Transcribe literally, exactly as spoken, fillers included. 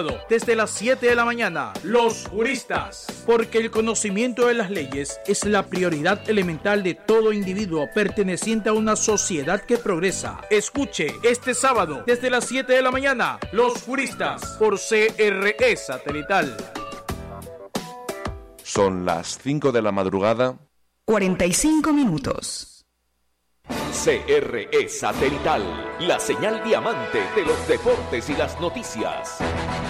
Desde las siete de la mañana, los juristas. Porque el conocimiento de las leyes es la prioridad elemental de todo individuo perteneciente a una sociedad que progresa. Escuche este sábado, desde las siete de la mañana, los juristas, por C R E Satelital. Son las cinco de la madrugada. cuarenta y cinco minutos. C R E Satelital, la señal diamante de los deportes y las noticias.